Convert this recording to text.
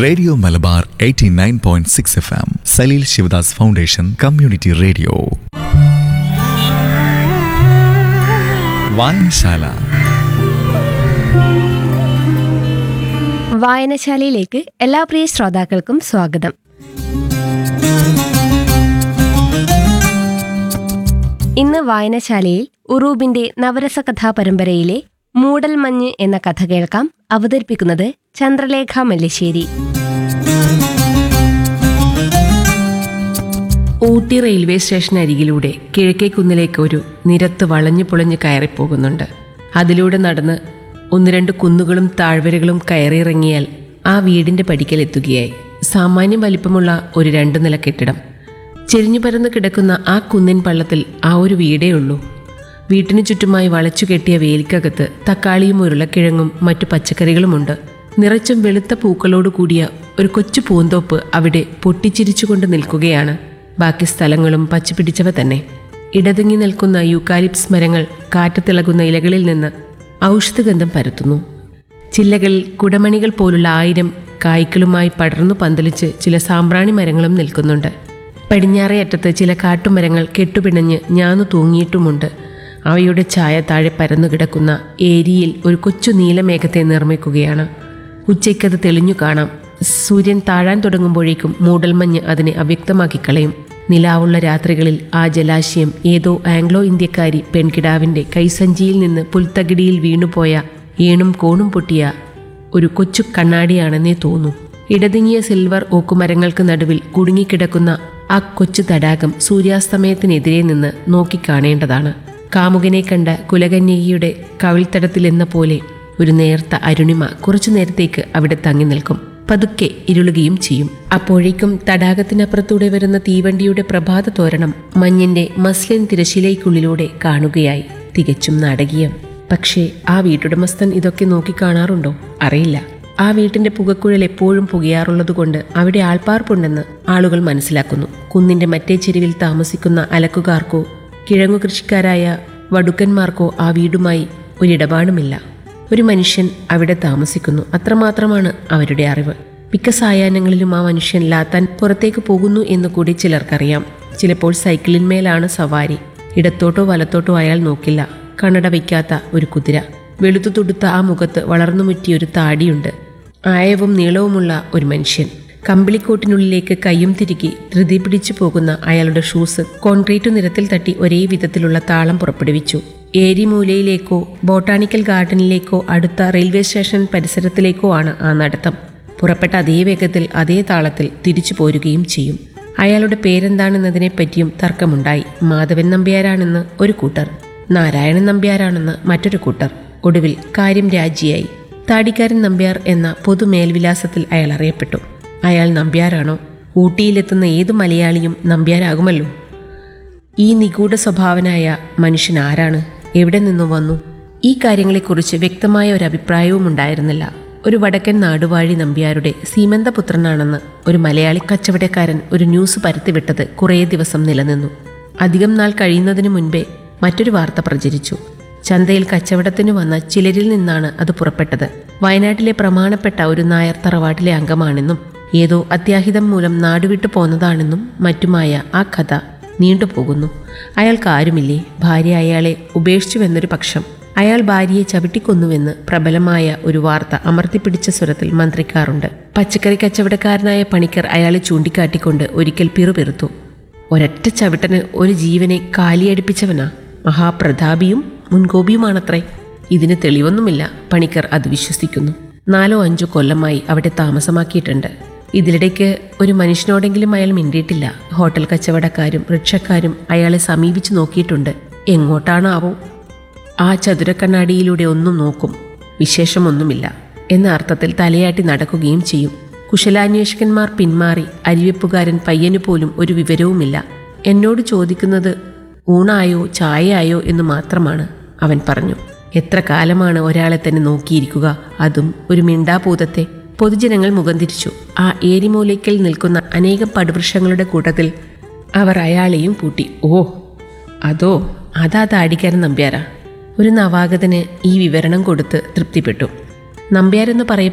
Radio Malabar 89.6 FM, Saleel Sivadas foundation community radio. വായനശാല. വായനശാലയിലേക്ക് എല്ലാ പ്രിയ ശ്രോതാക്കൾക്കും സ്വാഗതം. ഇന്ന് വായനശാലയിൽ ഉറൂബിന്റെ നവരസ കഥാ പരമ്പരയിലെ മൂടൽമഞ്ഞ് എന്ന കഥ കേൾക്കാം. അവതരിപ്പിക്കുന്നത് ചന്ദ്രലേഖ മല്ലിശ്ശേരി. ഊട്ടി റെയിൽവേ സ്റ്റേഷൻ അരികിലൂടെ കിഴക്കേക്കുന്നിലേക്ക് ഒരു നിരത്ത് വളഞ്ഞു പുളഞ്ഞു കയറിപ്പോകുന്നുണ്ട്. അതിലൂടെ നടന്ന് ഒന്ന് രണ്ട് കുന്നുകളും താഴ്വരകളും കയറിയിറങ്ങിയാൽ ആ വീടിന്റെ പടിക്കലെത്തുകയായി. സാമാന്യം വലിപ്പമുള്ള ഒരു 2 നില കെട്ടിടം. ചെരിഞ്ഞു പരന്ന് കിടക്കുന്ന ആ കുന്നിൻ പള്ളത്തിൽ ആ ഒരു വീടേ ഉള്ളൂ. വീട്ടിനു ചുറ്റുമായി വളച്ചു കെട്ടിയ വേലിക്കകത്ത് തക്കാളിയും ഉരുളക്കിഴങ്ങും മറ്റു പച്ചക്കറികളുമുണ്ട്. നിറച്ചും വെളുത്ത പൂക്കളോട് കൂടിയ ഒരു കൊച്ചു പൂന്തോപ്പ് അവിടെ പൊട്ടിച്ചിരിച്ചുകൊണ്ട് നിൽക്കുകയാണ്. ബാക്കി സ്ഥലങ്ങളും പച്ചപിടിച്ചവ തന്നെ. ഇടതിങ്ങി നിൽക്കുന്ന യൂക്കാലിപ്സ് മരങ്ങൾ കാറ്റത്തിളകുന്ന ഇലകളിൽ നിന്ന് ഔഷധഗന്ധം പരത്തുന്നു. ചില്ലകളിൽ കുടമണികൾ പോലുള്ള 1000 കായ്ക്കളുമായി പടർന്നു പന്തലിച്ച് ചില സാമ്പ്രാണി മരങ്ങളും നിൽക്കുന്നുണ്ട്. പടിഞ്ഞാറേ അറ്റത്ത് ചില കാട്ടുമരങ്ങൾ കെട്ടുപിണഞ്ഞ് ഞാന്നു തൂങ്ങിയിട്ടുമുണ്ട്. അവയുടെ ഛായ താഴെ പരന്നു കിടക്കുന്ന ഏരിയിൽ ഒരു കൊച്ചു നീലമേഘത്തെ നിർമ്മിക്കുകയാണ്. ഉച്ചയ്ക്കത് തെളിഞ്ഞു കാണാം. സൂര്യൻ താഴാൻ തുടങ്ങുമ്പോഴേക്കും മൂടൽമഞ്ഞ് അതിനെ അവ്യക്തമാക്കി കളയും. നിലാവുള്ള രാത്രികളിൽ ആ ജലാശയം ഏതോ ആംഗ്ലോ ഇന്ത്യക്കാരി പെൺകിടാവിൻ്റെ കൈസഞ്ചിയിൽ നിന്ന് പുൽത്തകിടിയിൽ വീണുപോയ ഏണും കോണും പൊട്ടിയ ഒരു കൊച്ചു കണ്ണാടിയാണെന്നേ തോന്നൂ. ഇടതിങ്ങിയ സിൽവർ ഓക്കുമരങ്ങൾക്ക് നടുവിൽ കുടുങ്ങിക്കിടക്കുന്ന ആ കൊച്ചു തടാകം സൂര്യാസ്തമയത്തിനെതിരെ നിന്ന് നോക്കിക്കാണേണ്ടതാണ്. കാമുകനെ കണ്ട കുലകന്യകയുടെ കവിൾത്തടത്തിലെന്ന പോലെ ഒരു നേർത്ത അരുണിമ കുറച്ചു നേരത്തേക്ക് അവിടെ തങ്ങി നിൽക്കും. പതുക്കെ ഇരുളുകയും ചെയ്യും. അപ്പോഴേക്കും തടാകത്തിനപ്പുറത്തൂടെ വരുന്ന തീവണ്ടിയുടെ പ്രഭാത തോരണം മഞ്ഞിന്റെ മസ്ലിൻ തിരശീലയ്ക്കുള്ളിലൂടെ കാണുകയായി. തികച്ചും നാടകീയം. പക്ഷേ ആ വീട്ടുടമസ്ഥൻ ഇതൊക്കെ നോക്കിക്കാണാറുണ്ടോ? അറിയില്ല. ആ വീട്ടിന്റെ പുകക്കുഴൽ എപ്പോഴും പുകയാറുള്ളതുകൊണ്ട് അവിടെ ആൾപ്പാർപ്പുണ്ടെന്ന് ആളുകൾ മനസ്സിലാക്കുന്നു. കുന്നിന്റെ മറ്റേ ചെരുവിൽ താമസിക്കുന്ന അലക്കുകാർക്കോ കിഴങ്ങു കൃഷിക്കാരായ വടുക്കന്മാർക്കോ ആ വീടുമായി ഒരിടപാടുമില്ല. ഒരു മനുഷ്യൻ അവിടെ താമസിക്കുന്നു, അത്രമാത്രമാണ് അവരുടെ അറിവ്. മിക്ക സായാഹ്നങ്ങളിലും ആ മനുഷ്യൻ ലാത്താൻ പുറത്തേക്ക് പോകുന്നു എന്ന് കൂടി ചിലർക്കറിയാം. ചിലപ്പോൾ സൈക്കിളിന്മേലാണ് സവാരി. ഇടത്തോട്ടോ വലത്തോട്ടോ അയാൾ നോക്കില്ല. കണ്ണട വയ്ക്കാത്ത ഒരു കുതിര, വെളുത്തു തുടുത്ത ആ മുഖത്ത് വളർന്നുമുറ്റിയൊരു താടിയുണ്ട്. ആയവും നീളവുമുള്ള ഒരു മനുഷ്യൻ. കമ്പിളിക്കോട്ടിനുള്ളിലേക്ക് കയ്യും തിരുകി ധൃതി പിടിച്ചു പോകുന്ന അയാളുടെ ഷൂസ് കോൺക്രീറ്റ് നിരത്തിൽ തട്ടി ഒരേ വിധത്തിലുള്ള താളം പുറപ്പെടുവിച്ചു. ഏരിമൂലയിലേക്കോ ബോട്ടാണിക്കൽ ഗാർഡനിലേക്കോ അടുത്ത റെയിൽവേ സ്റ്റേഷൻ പരിസരത്തിലേക്കോ ആണ് ആ നടത്തം. പുറപ്പെട്ട അതേ വേഗത്തിൽ അതേ താളത്തിൽ തിരിച്ചു പോരുകയും ചെയ്യും. അയാളുടെ പേരെന്താണെന്നതിനെപ്പറ്റിയും തർക്കമുണ്ടായി. മാധവൻ നമ്പ്യാരാണെന്ന് ഒരു കൂട്ടർ, നാരായണൻ നമ്പ്യാരാണെന്ന് മറ്റൊരു കൂട്ടർ. ഒടുവിൽ കാര്യം രാജിയായി. താടിക്കാരൻ നമ്പ്യാർ എന്ന പൊതു മേൽവിലാസത്തിൽ അയാൾ അറിയപ്പെട്ടു. അയാൾ നമ്പ്യാരാണോ? ഊട്ടിയിലെത്തുന്ന ഏതു മലയാളിയും നമ്പ്യാരാകുമല്ലോ. ഈ നിഗൂഢ സ്വഭാവനായ മനുഷ്യൻ ആരാണ്? എവിടെ നിന്നു വന്നു? ഈ കാര്യങ്ങളെക്കുറിച്ച് വ്യക്തമായ ഒരു അഭിപ്രായവും ഉണ്ടായിരുന്നില്ല. ഒരു വടക്കൻ നാടുവാഴി നമ്പ്യാരുടെ സീമന്തപുത്രനാണെന്ന് ഒരു മലയാളി കച്ചവടക്കാരൻ ഒരു ന്യൂസ് പരത്തിവിട്ടത് കുറേ ദിവസം നിലനിന്നു. അധികം നാൾ കഴിയുന്നതിനു മുൻപേ മറ്റൊരു വാർത്ത പ്രചരിച്ചു. ചന്തയിൽ കച്ചവടത്തിനു വന്ന ചിലരിൽ നിന്നാണ് അത് പുറപ്പെട്ടത്. വയനാട്ടിലെ പ്രമാണപ്പെട്ട ഒരു നായർ തറവാട്ടിലെ അംഗമാണെന്നും ഏതോ അത്യാഹിതം മൂലം നാടുവിട്ടു പോന്നതാണെന്നും മറ്റുമായ ആ കഥ നീണ്ടുപോകുന്നു. അയാൾക്ക് ആരുമില്ലേ? ഭാര്യ അയാളെ ഉപേക്ഷിച്ചുവെന്നൊരു പക്ഷം. അയാൾ ഭാര്യയെ ചവിട്ടിക്കൊന്നുവെന്ന് പ്രബലമായ ഒരു വാർത്ത അമർത്തിപ്പിടിച്ച സ്വരത്തിൽ മന്ത്രിക്കാറുണ്ട്. പച്ചക്കറി കച്ചവടക്കാരനായ പണിക്കർ അയാളെ ചൂണ്ടിക്കാട്ടിക്കൊണ്ട് ഒരിക്കൽ പിറുപിറുത്തു. ഒരൊറ്റ ചവിട്ടന് ഒരു ജീവനെ കാലിയടിപ്പിച്ചവനാ. മഹാപ്രതാപിയും മുൻകോപിയുമാണത്രേ. ഇതിന് തെളിവൊന്നുമില്ല. പണിക്കർ അത് വിശ്വസിക്കുന്നു. 4-5 കൊല്ലമായി അവിടെ താമസമാക്കിയിട്ടുണ്ട്. ഇതിനിടയ്ക്ക് ഒരു മനുഷ്യനോടെങ്കിലും അയാൾ മിണ്ടിയിട്ടില്ല. ഹോട്ടൽ കച്ചവടക്കാരും റിക്ഷക്കാരും അയാളെ സമീപിച്ചു നോക്കിയിട്ടുണ്ട്. എങ്ങോട്ടാണാവോ? ആ ചതുരക്കണ്ണാടിയിലൂടെ ഒന്നും നോക്കും. വിശേഷമൊന്നുമില്ല എന്ന അർത്ഥത്തിൽ തലയാട്ടി നടക്കുകയും ചെയ്യും. കുശലാന്വേഷകന്മാർ പിന്മാറി. അരിവെപ്പുകാരൻ പയ്യനു പോലും ഒരു വിവരവുമില്ല. എന്നോട് ചോദിക്കുന്നത് ഊണായോ ചായയായോ എന്ന് മാത്രമാണ്. അവൻ പറഞ്ഞു. എത്ര കാലമാണ് ഒരാളെ തന്നെ നോക്കിയിരിക്കുക, അതും ഒരു മിണ്ടാഭൂതത്തെ? പൊതുജനങ്ങൾ മുഖം തിരിച്ചു. ആ ഏരിമൂലയ്ക്കൽ നിൽക്കുന്ന അനേകം പടുവൃക്ഷങ്ങളുടെ കൂട്ടത്തിൽ അവർ അയാളെയും കൂട്ടി. ഓ, അതാ താടിക്കാരൻ നമ്പ്യാരാ. ഒരു നവാഗതന് ഈ വിവരണം കൊടുത്ത് തൃപ്തിപ്പെട്ടു. നമ്പ്യാരെന്ന് പറയപ്പെടുന്ന